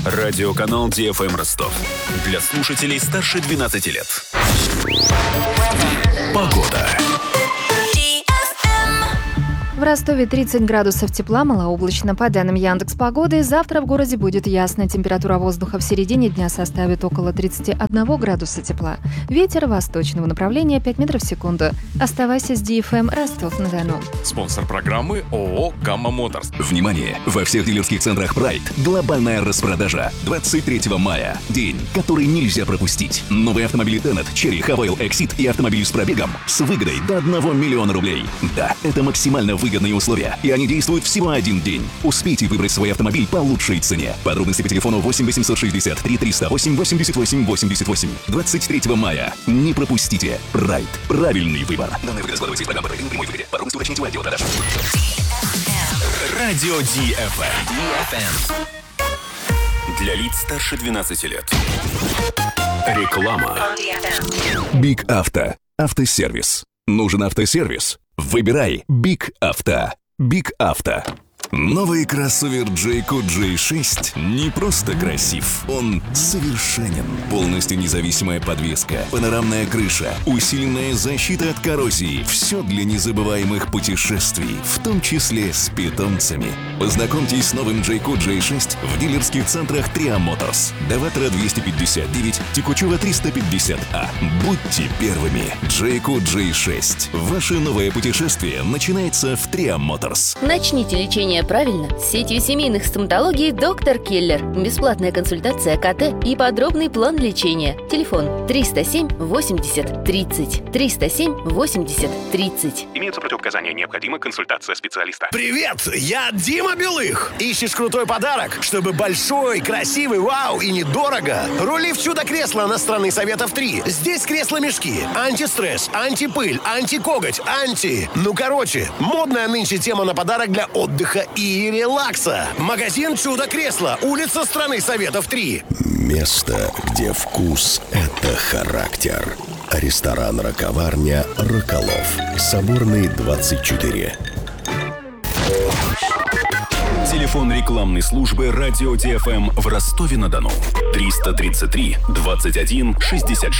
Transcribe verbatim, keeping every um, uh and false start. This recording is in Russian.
Радиоканал Ди Эф Эм Ростов. Для слушателей старше двенадцати лет. Погода. В Ростове тридцать градусов тепла, малооблачно. По данным Яндекс.Погоды, завтра в городе будет ясно. Температура воздуха в середине дня составит около тридцати одного градуса тепла. Ветер восточного направления пять метров в секунду. Оставайся с Ди Эф Эм Ростов-на-Дону. Спонсор программы ООО «Гамма Моторс». Внимание! Во всех дилерских центрах Pride глобальная распродажа. двадцать третьего мая. День, который нельзя пропустить. Новые автомобили Tenet, Cherry, Havail, Exit и автомобиль с пробегом с выгодой до одного миллиона рублей. Да, это максимально выгодные условия, и они действуют всего один день. Успейте выбрать свой автомобиль по лучшей цене. Подробности по телефону восемь восемьсот шестьдесят три триста восемь восемьдесят восемь восемьдесят восемь. двадцать третьего мая. Не пропустите. Pride. Правильный выбор. Данные выгоды складываются из программы по прямой выгоде. Подробности уточните у отдела продаж. Радио Ди Эф Эм. Для лиц старше двенадцати лет. Реклама. Биг Авто. Автосервис. Нужен автосервис? Выбирай Биг Авто. Биг Авто. Новый кроссовер Jayco джей шесть не просто красив, он совершенен. Полностью независимая подвеска, панорамная крыша, усиленная защита от коррозии. Все для незабываемых путешествий, в том числе с питомцами. Познакомьтесь с новым Jayco джей шесть в дилерских центрах Триа Моторс. Даватора двести пятьдесят девять, Текучева триста пятьдесят А. Будьте первыми. Jayco джей шесть. Ваше новое путешествие начинается в Триа Моторс. Начните лечение правильно с сетью семейных стоматологий «Доктор Келлер». Бесплатная консультация КТ и подробный план лечения. Телефон триста семь восемьдесят тридцать. триста семь восемьдесят тридцать. Имеются противопоказания, необходима консультация специалиста. Привет, я Дима Белых. Ищешь крутой подарок, чтобы большой, красивый, вау и недорого? Рули в чудо-кресло на страны Советов три. Здесь кресло-мешки, антистресс, антипыль, антикоготь, анти... Ну, короче, модная нынче тема на подарок для отдыха и релакса. Магазин «Чудо-кресло», улица Страны Советов три. Место, где вкус — это характер. Ресторан-роковарня «Роколов». Соборный, двадцать четыре. Телефон рекламной службы Радио Ди Эф Эм в Ростове-на-Дону. триста тридцать три двадцать один шестьдесят шесть.